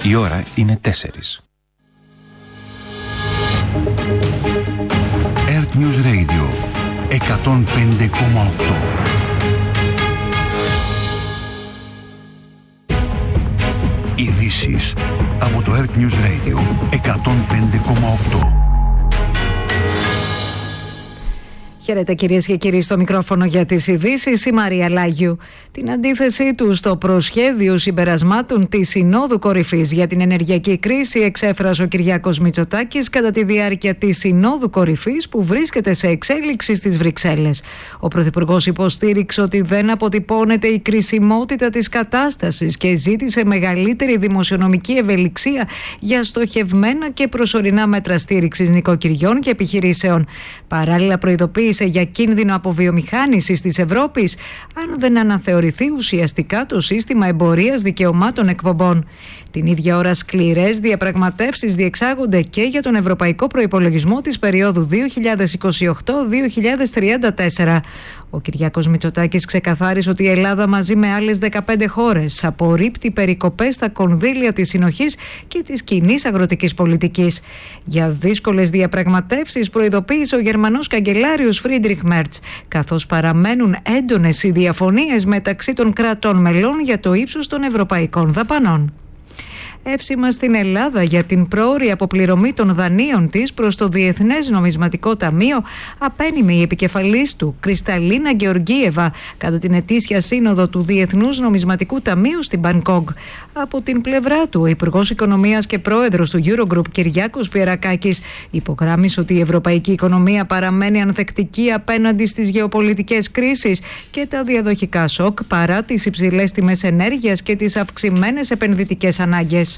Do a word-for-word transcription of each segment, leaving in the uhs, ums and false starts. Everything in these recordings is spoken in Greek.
Η ώρα είναι τέσσερις. Earth News Radio εκατόν πέντε κόμμα οκτώ. Ειδήσεις από το Earth News Radio εκατόν πέντε κόμμα οκτώ. Χαίρετε κυρίες και κύριοι, στο μικρόφωνο για τις ειδήσεις η Μαρία Λάγιου. Την αντίθεσή του στο προσχέδιο συμπερασμάτων της Συνόδου Κορυφής για την ενεργειακή κρίση εξέφρασε ο Κυριάκος Μητσοτάκης κατά τη διάρκεια της Συνόδου Κορυφής που βρίσκεται σε εξέλιξη στις Βρυξέλλες. Ο Πρωθυπουργός υποστήριξε ότι δεν αποτυπώνεται η κρισιμότητα της κατάστασης και ζήτησε μεγαλύτερη δημοσιονομική ευελιξία για στοχευμένα και προσωρινά μέτρα στήριξης νοικοκυριών και επιχειρήσεων. Παράλληλα, προειδοποίησε για κίνδυνο αποβιομηχάνησης της Ευρώπης αν δεν αναθεωρηθεί ουσιαστικά το σύστημα εμπορίας δικαιωμάτων εκπομπών. Την ίδια ώρα σκληρές διαπραγματεύσεις διεξάγονται και για τον ευρωπαϊκό προϋπολογισμό της περίοδου δύο χιλιάδες είκοσι οκτώ δύο χιλιάδες τριάντα τέσσερα. Ο Κυριάκος Μητσοτάκης ξεκαθάρισε ότι η Ελλάδα μαζί με άλλες δεκαπέντε χώρες απορρίπτει περικοπές στα κονδύλια της συνοχής και της κοινής αγροτικής πολιτικής. Για δύσκολες διαπραγματεύσεις προειδοποίησε ο Γερμανός καγκελάριος Φρίντριχ Μέρτς, καθώς παραμένουν έντονες οι διαφωνίες μεταξύ των κρατών μελών για το ύψος των ευρωπαϊκών δαπανών. Εύσημα στην Ελλάδα για την πρόωρη αποπληρωμή των δανείων της προς το Διεθνές Νομισματικό Ταμείο απένιμε η επικεφαλής του, Κρυσταλίνα Γεωργίεβα, κατά την ετήσια σύνοδο του Διεθνούς Νομισματικού Ταμείου στην Μπανκόκ. Από την πλευρά του, ο Υπουργός Οικονομίας και Πρόεδρος του Eurogroup, Κυριάκος Πιερακάκης, υπογράμμισε ότι η ευρωπαϊκή οικονομία παραμένει ανθεκτική απέναντι στις γεωπολιτικές κρίσεις και τα διαδοχικά σοκ παρά τις υψηλές τιμές ενέργειας και τις αυξημένες επενδυτικές ανάγκες.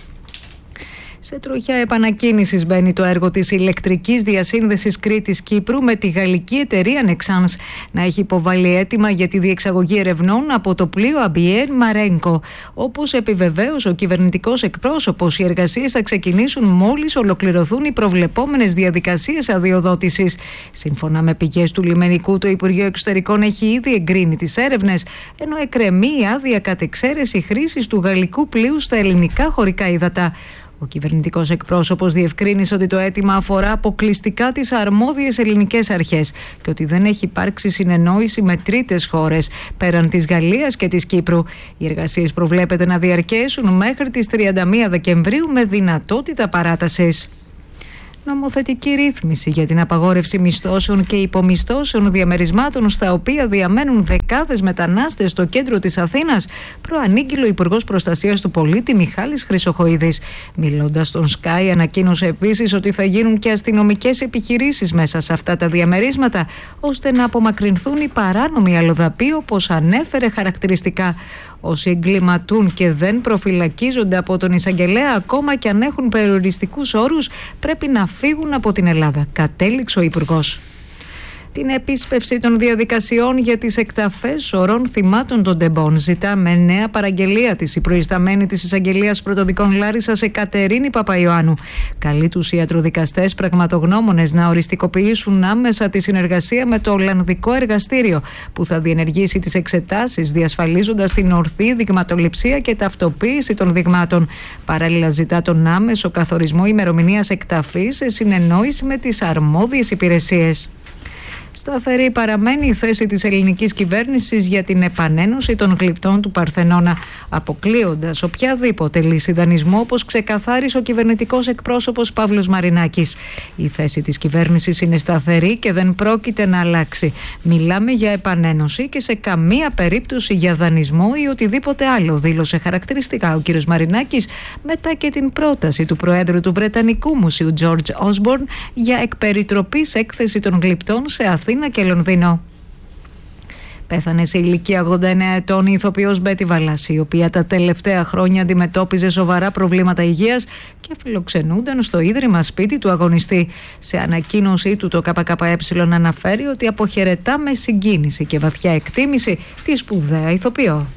Σε τροχιά επανακίνησης μπαίνει το έργο της ηλεκτρικής διασύνδεσης Κρήτης-Κύπρου με τη γαλλική εταιρεία Nexans να έχει υποβάλει αίτημα για τη διεξαγωγή ερευνών από το πλοίο Αμπιέν Μαρέγκο. Όπως επιβεβαίωσε ο κυβερνητικός εκπρόσωπος, οι εργασίες θα ξεκινήσουν μόλις ολοκληρωθούν οι προβλεπόμενες διαδικασίες αδειοδότησης. Σύμφωνα με πηγές του λιμενικού, το Υπουργείο Εξωτερικών έχει ήδη εγκρίνει τις έρευνες, ενώ εκκρεμεί η άδεια κατεξαίρεση χρήσης του γαλλικού πλοίου στα ελληνικά χωρικά ύδατα. Ο κυβερνητικός εκπρόσωπος διευκρίνησε ότι το αίτημα αφορά αποκλειστικά τις αρμόδιες ελληνικές αρχές και ότι δεν έχει υπάρξει συνεννόηση με τρίτες χώρες πέραν της Γαλλίας και της Κύπρου. Οι εργασίες προβλέπεται να διαρκέσουν μέχρι τις τριάντα μία Δεκεμβρίου με δυνατότητα παράτασης. Νομοθετική ρύθμιση για την απαγόρευση μισθώσεων και υπομισθώσεων διαμερισμάτων στα οποία διαμένουν δεκάδες μετανάστες στο κέντρο της Αθήνας, προανήγγειλε ο Υπουργός Προστασίας του Πολίτη Μιχάλης Χρυσοχοΐδης. Μιλώντας στον Sky, ανακοίνωσε επίσης ότι θα γίνουν και αστυνομικές επιχειρήσεις μέσα σε αυτά τα διαμερίσματα, ώστε να απομακρυνθούν οι παράνομοι αλλοδαποί, όπως ανέφερε χαρακτηριστικά. Όσοι εγκληματούν και δεν προφυλακίζονται από τον εισαγγελέα, ακόμα και αν έχουν περιοριστικούς όρους, πρέπει να φύγουν από την Ελλάδα, κατέληξε ο Υπουργός. Την επίσπευση των διαδικασιών για τις εκταφές σωρών θυμάτων των τεμπών ζητά με νέα παραγγελία της η προϊσταμένη της εισαγγελίας πρωτοδικών Λάρισσας Εκατερίνη Παπαϊωάννου. Καλεί τους ιατροδικαστές πραγματογνώμονες να οριστικοποιήσουν άμεσα τη συνεργασία με το Ολλανδικό Εργαστήριο που θα διενεργήσει τις εξετάσεις, διασφαλίζοντας την ορθή δειγματοληψία και ταυτοποίηση των δειγμάτων. Παράλληλα, ζητά τον άμεσο καθορισμό ημερομηνίας εκταφής σε συνεννόηση με τις αρμόδιες υπηρεσίες. Σταθερή παραμένει η θέση της ελληνικής κυβέρνησης για την επανένωση των γλυπτών του Παρθενώνα, αποκλείοντας οποιαδήποτε λύση δανεισμού, όπως ξεκαθάρισε ο κυβερνητικός εκπρόσωπος Παύλος Μαρινάκης. Η θέση της κυβέρνησης είναι σταθερή και δεν πρόκειται να αλλάξει. Μιλάμε για επανένωση και σε καμία περίπτωση για δανεισμό ή οτιδήποτε άλλο, δήλωσε χαρακτηριστικά ο κ. Μαρινάκης μετά και την πρόταση του Προέδρου του Βρετανικού Μουσείου George Osborne για εκπεριτροπής έκθεση των γλυπτών σε Αθήνα και Λονδίνο. Πέθανε σε ηλικία ογδόντα εννέα ετών η ηθοποιός Μπέτη Βαλάση, η οποία τα τελευταία χρόνια αντιμετώπιζε σοβαρά προβλήματα υγείας και φιλοξενούνταν στο ίδρυμα σπίτι του αγωνιστή. Σε ανακοίνωσή του, το ΚΚΕ αναφέρει ότι αποχαιρετά με συγκίνηση και βαθιά εκτίμηση τη σπουδαία ηθοποιό.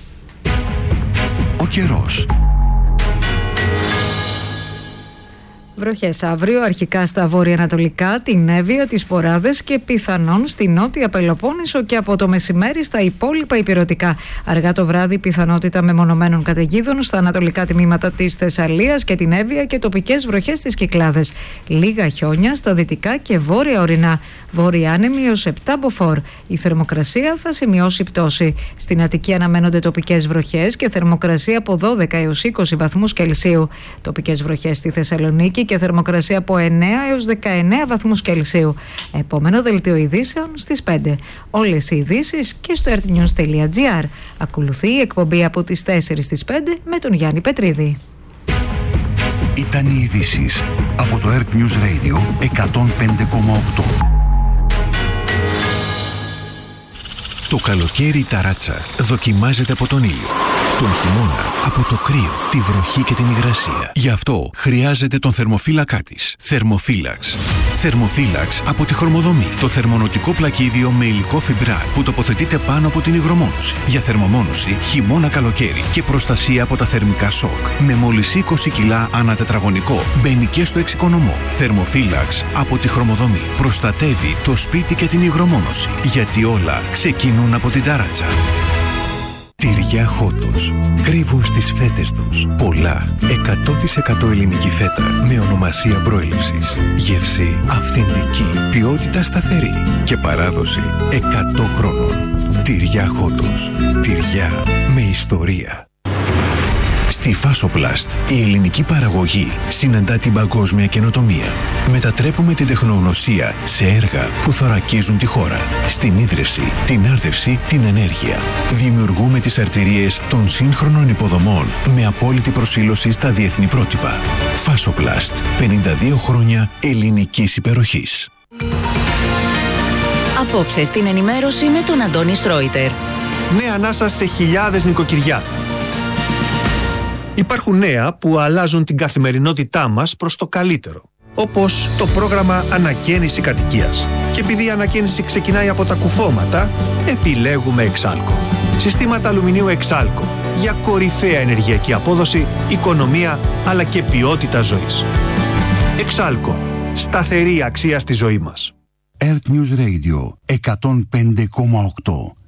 Ο καιρός. Βροχές αύριο, αρχικά στα βόρεια-ανατολικά, την Εύβοια, τις Ποράδες και πιθανόν στη νότια Πελοπόννησο και από το μεσημέρι στα υπόλοιπα ηπειρωτικά. Αργά το βράδυ, πιθανότητα μεμονωμένων καταιγίδων στα ανατολικά τμήματα της Θεσσαλίας και την Εύβοια και τοπικές βροχές στις Κυκλάδες. Λίγα χιόνια στα δυτικά και βόρεια ορεινά. Βόρεια άνεμη έως επτά μποφόρ. Η θερμοκρασία θα σημειώσει πτώση. Στην Αττική αναμένονται τοπικές βροχές και θερμοκρασία από δώδεκα έως είκοσι βαθμούς Κελσίου. Τοπικές βροχές στη Θεσσαλονίκη και θερμοκρασία από εννέα έως δεκαεννέα βαθμούς Κελσίου. Επόμενο δελτίο ειδήσεων στις πέντε. Όλες οι ειδήσεις και στο ertnews τελεία gr. Ακολουθεί η εκπομπή από τις τέσσερις στις πέντε με τον Γιάννη Πετρίδη. Ήταν οι ειδήσεις από το Earth News Radio εκατόν πέντε κόμμα οκτώ. Το καλοκαίρι η ταράτσα δοκιμάζεται από τον ήλιο. Τον χειμώνα από το κρύο, τη βροχή και την υγρασία. Γι' αυτό χρειάζεται τον θερμοφύλακά της. Θερμοφύλαξ. Θερμοφύλαξ από τη Χρωμοδομή. Το θερμονοτικό πλακίδιο με υλικό φιμπράρ που τοποθετείται πάνω από την υγρομόνωση. Για θερμομόνωση χειμώνα καλοκαίρι και προστασία από τα θερμικά σοκ. Με μόλις είκοσι κιλά ανά τετραγωνικό. Μπαίνει και στο εξοικονομό. Θερμοφύλαξ από τη Χρωμοδομή. Προστατεύει το σπίτι και την υγρομόνωση. Γιατί όλα ξεκινούν από την ταράτσα. Τυριά Χότος. Κρύβουν στις φέτες τους πολλά εκατό τοις εκατό ελληνική φέτα με ονομασία προέλευσης. Γεύση αυθεντική, ποιότητα σταθερή και παράδοση εκατό χρόνων. Τυριά Χότος. Τυριά με ιστορία. Στη Φάσοπλαστ, η ελληνική παραγωγή συναντά την παγκόσμια καινοτομία. Μετατρέπουμε την τεχνογνωσία σε έργα που θωρακίζουν τη χώρα. Στην ίδρυυση, την άρδευση, την ενέργεια. Δημιουργούμε τις αρτηρίες των σύγχρονων υποδομών με απόλυτη προσήλωση στα διεθνή πρότυπα. Φάσοπλαστ, πενήντα δύο χρόνια ελληνικής υπεροχής. Απόψε στην ενημέρωση με τον Αντώνη Σρόιτερ. Νέα ανάσα σε χιλιάδες νοικοκυριά. Υπάρχουν νέα που αλλάζουν την καθημερινότητά μας προς το καλύτερο. Όπως το πρόγραμμα Ανακαίνιση Κατοικίας. Και επειδή η ανακαίνιση ξεκινάει από τα κουφώματα, επιλέγουμε Εξάλκο. Συστήματα αλουμινίου Εξάλκο για κορυφαία ενεργειακή απόδοση, οικονομία αλλά και ποιότητα ζωής. Εξάλκο. Σταθερή αξία στη ζωή μας. Earth News Radio εκατόν πέντε κόμμα οκτώ.